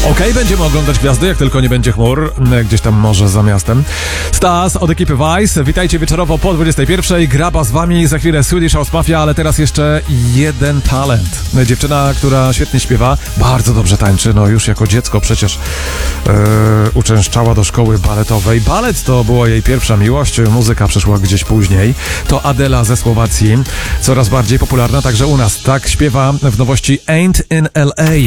Okej, będziemy oglądać gwiazdy, jak tylko nie będzie chmur, gdzieś tam może za miastem. Stas od ekipy Vice, witajcie wieczorowo po 21. Graba z wami, za chwilę Swedish House Mafia, ale teraz jeszcze jeden talent. Dziewczyna, która świetnie śpiewa, bardzo dobrze tańczy, no już jako dziecko przecież uczęszczała do szkoły baletowej. Balet to była jej pierwsza miłość, muzyka przyszła gdzieś później. To Adela ze Słowacji, coraz bardziej popularna także u nas. Tak śpiewa w nowości Ain't in LA.